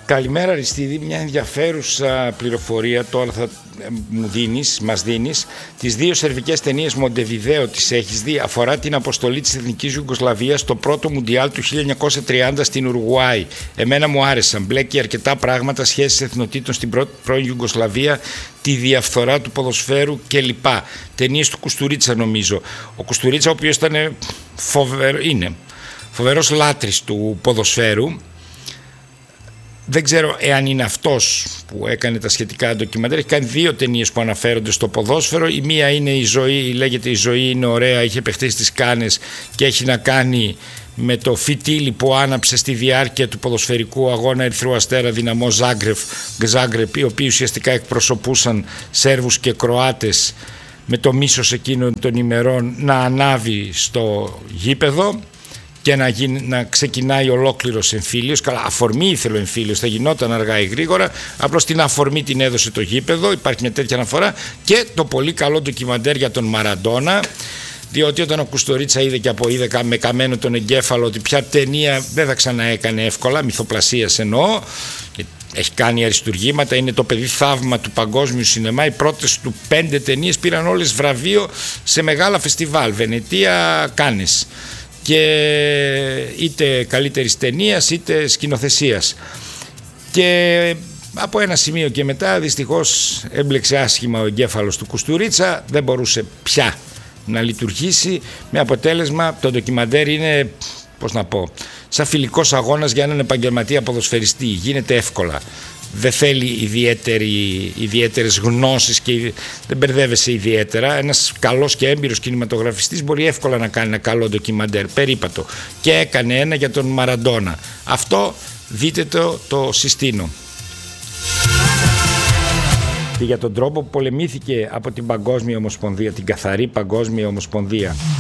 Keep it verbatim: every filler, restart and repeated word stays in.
Καλημέρα Αριστίδη, μια ενδιαφέρουσα πληροφορία τώρα θα μου δίνεις, μας δίνεις. Τις δύο σερβικές ταινίες Μοντεβιδέο τις έχεις δει, αφορά την αποστολή της Εθνικής Ιουγκοσλαβίας στο πρώτο Μουντιάλ του χίλια εννιακόσια τριάντα στην Ουρουγουάη. Εμένα μου άρεσαν, μπλέκει αρκετά πράγματα, σχέσεις εθνοτήτων στην πρώην Ιουγκοσλαβία, τη διαφθορά του ποδοσφαίρου κλπ. Ταινίες του Κουστουρίτσα νομίζω. Ο Κουστουρίτσα ο οποίος ήταν φοβερό, είναι φοβερός λάτρης του ποδοσφαίρου. Δεν ξέρω εάν είναι αυτός που έκανε τα σχετικά ντοκιμαντέρ. Έχει κάνει δύο ταινίες που αναφέρονται στο ποδόσφαιρο. Η μία είναι η ζωή, λέγεται «Η ζωή είναι ωραία», είχε παιχτεί στις Κάνες και έχει να κάνει με το φυτίλι που άναψε στη διάρκεια του ποδοσφαιρικού αγώνα Ερυθρού Αστέρα Δυναμό Ζάγκρεπ, οι οποίοι ουσιαστικά εκπροσωπούσαν Σέρβους και Κροάτες, με το μίσος εκείνων των ημερών να ανάβει στο γήπεδο και να, γίνει, να ξεκινάει ολόκληρος εμφύλιος. Καλά, αφορμή ήθελε ο εμφύλιος, θα γινόταν αργά ή γρήγορα, απλώς την αφορμή την έδωσε το γήπεδο, υπάρχει μια τέτοια αναφορά. Και το πολύ καλό ντοκιμαντέρ για τον Μαραντόνα, διότι όταν ο Κουστορίτσα είδε και από είδε με καμένο τον εγκέφαλο ότι πια ταινία δεν θα ξαναέκανε εύκολα, μυθοπλασίας εννοώ, έχει κάνει αριστουργήματα, είναι το παιδί θαύμα του παγκόσμιου σινεμά. Οι πρώτες του πέντε ταινίες πήραν όλες βραβείο σε μεγάλα φεστιβάλ, Βενετία, Κάνες, και είτε καλύτερης ταινίας είτε σκηνοθεσίας. Και από ένα σημείο και μετά δυστυχώς έμπλεξε άσχημα ο εγκέφαλος του Κουστουρίτσα, δεν μπορούσε πια να λειτουργήσει, με αποτέλεσμα το ντοκιμαντέρ είναι, πώς να πω, σαν φιλικός αγώνας για έναν επαγγελματία ποδοσφαιριστή. Γίνεται εύκολα, δεν θέλει ιδιαίτερες γνώσεις και δεν μπερδεύεσαι ιδιαίτερα. Ένας καλός και έμπειρος κινηματογραφιστής μπορεί εύκολα να κάνει ένα καλό ντοκιμαντέρ, περίπατο, και έκανε ένα για τον Μαραντόνα. Αυτό δείτε το, το συστήνω. Και για τον τρόπο που πολεμήθηκε από την Παγκόσμια Ομοσπονδία, την καθαρή Παγκόσμια Ομοσπονδία,